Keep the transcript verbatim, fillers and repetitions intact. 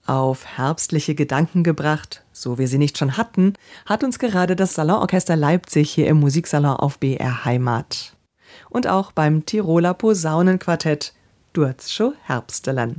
Auf herbstliche Gedanken gebracht, so wir sie nicht schon hatten, hat uns gerade das Salonorchester Leipzig hier im Musiksalon auf B R Heimat. Und auch beim Tiroler Posaunenquartett Durzscho Herbstelen.